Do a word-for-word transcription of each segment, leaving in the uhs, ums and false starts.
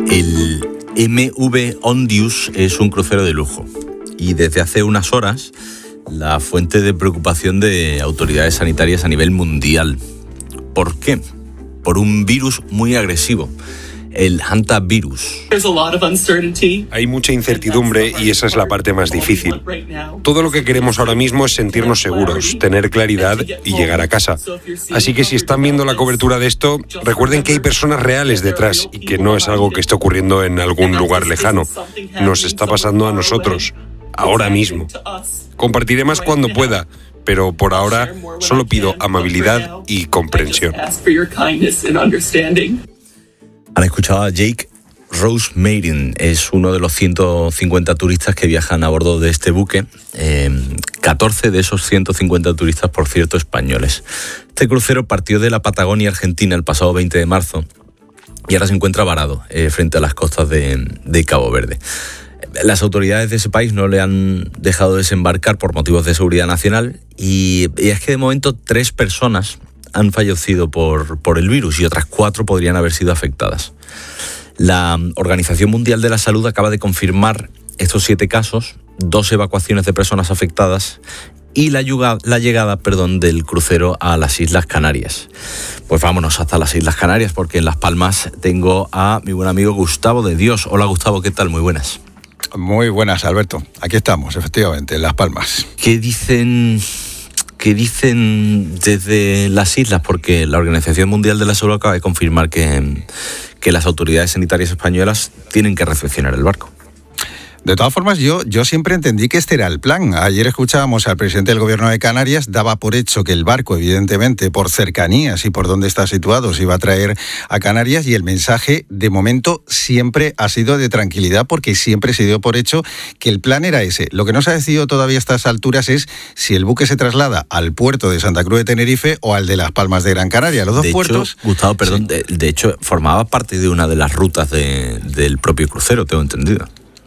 El M V Ondius es un crucero de lujo y desde hace unas horas la fuente de preocupación de autoridades sanitarias a nivel mundial. ¿Por qué? Por un virus muy agresivo, el hantavirus. Hay mucha incertidumbre y esa es la parte más difícil. Todo lo que queremos ahora mismo es sentirnos seguros, tener claridad y llegar a casa. Así que si están viendo la cobertura de esto, recuerden que hay personas reales detrás y que no es algo que esté ocurriendo en algún lugar lejano. Nos está pasando a nosotros, ahora mismo. Compartiré más cuando pueda, pero por ahora solo pido amabilidad y comprensión. Han escuchado a Jake Rosemarine, es uno de los ciento cincuenta turistas que viajan a bordo de este buque, eh, catorce de esos ciento cincuenta turistas, por cierto, españoles. Este crucero partió de la Patagonia Argentina el pasado veinte de marzo y ahora se encuentra varado eh, frente a las costas de, de Cabo Verde. Las autoridades de ese país no le han dejado desembarcar por motivos de seguridad nacional y, y es que de momento tres personas han fallecido por, por el virus y otras cuatro podrían haber sido afectadas. La Organización Mundial de la Salud acaba de confirmar estos siete casos, dos evacuaciones de personas afectadas y la, yuga, la llegada perdón, del crucero a las Islas Canarias. Pues vámonos hasta las Islas Canarias porque en Las Palmas tengo a mi buen amigo Gustavo de Dios. Hola Gustavo, ¿qué tal? Muy buenas. Muy buenas, Alberto. Aquí estamos, efectivamente, en Las Palmas. ¿Qué dicen... ¿Qué dicen desde las islas? Porque la Organización Mundial de la Salud acaba de confirmar que, que las autoridades sanitarias españolas tienen que recepcionar el barco. De todas formas, yo, yo siempre entendí que este era el plan. Ayer escuchábamos al presidente del Gobierno de Canarias, daba por hecho que el barco, evidentemente, por cercanías y por dónde está situado, se iba a traer a Canarias, y el mensaje, de momento, siempre ha sido de tranquilidad, porque siempre se dio por hecho que el plan era ese. Lo que no se ha decidido todavía a estas alturas es si el buque se traslada al puerto de Santa Cruz de Tenerife o al de Las Palmas de Gran Canaria. Los dos de puertos... Hecho, Gustavo, perdón, sí. de, de hecho, formaba parte de una de las rutas de, del propio crucero, tengo entendido.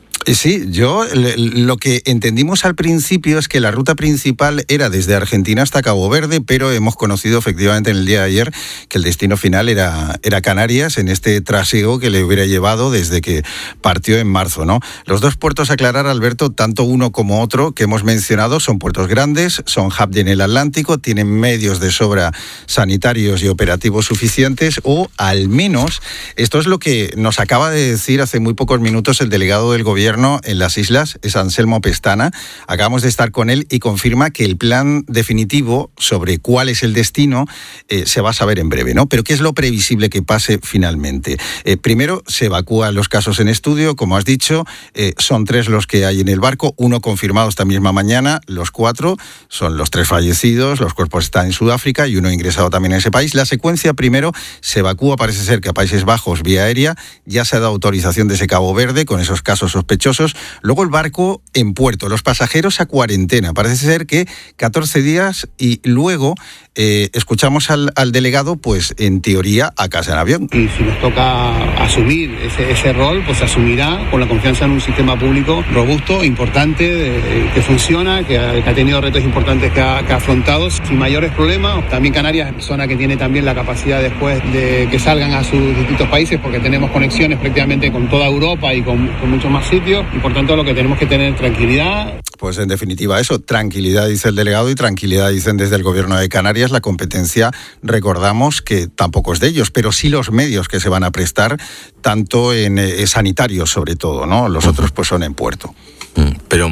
Sí, yo lo que entendimos al principio es que la ruta principal era desde Argentina hasta Cabo Verde, pero hemos conocido efectivamente en el día de ayer que el destino final era, era Canarias, en este trasiego que le hubiera llevado desde que partió en marzo, ¿no? Los dos puertos, a aclarar, Alberto, tanto uno como otro que hemos mencionado, son puertos grandes, son hub en el Atlántico, tienen medios de sobra sanitarios y operativos suficientes, o al menos, esto es lo que nos acaba de decir hace muy pocos minutos el delegado del gobierno en las islas, es Anselmo Pestana. Acabamos de estar con él y confirma que el plan definitivo sobre cuál es el destino eh, se va a saber en breve, ¿no? Pero ¿qué es lo previsible que pase finalmente? Eh, primero, se evacúan los casos en estudio, como has dicho, eh, son tres los que hay en el barco, uno confirmado esta misma mañana, los cuatro son los tres fallecidos, los cuerpos están en Sudáfrica y uno ingresado también en ese país. La secuencia, primero, se evacúa, parece ser que a Países Bajos vía aérea, ya se ha dado autorización desde Cabo Verde con esos casos sospechosos. Luego el barco en puerto, los pasajeros a cuarentena, parece ser que catorce días, y luego eh, escuchamos al, al delegado, pues en teoría a casa en avión. Y si nos toca asumir ese, ese rol, pues se asumirá con la confianza en un sistema público robusto, importante, de, que funciona, que ha, que ha tenido retos importantes que ha, que ha afrontado sin mayores problemas. También Canarias es zona que tiene también la capacidad después de que salgan a sus distintos países, porque tenemos conexiones prácticamente con toda Europa y con, con muchos más sitios. Y por tanto lo que tenemos que tener tranquilidad. Pues en definitiva eso, tranquilidad, dice el delegado, y tranquilidad dicen desde el Gobierno de Canarias. La competencia, recordamos que tampoco es de ellos, pero sí los medios que se van a prestar, tanto en eh, sanitarios sobre todo, ¿no? Los uh-huh. otros pues son en puerto. Pero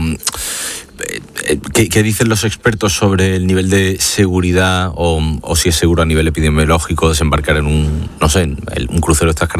¿qué, qué dicen los expertos sobre el nivel de seguridad o, o si es seguro a nivel epidemiológico desembarcar en un, no sé, en un crucero de estas características?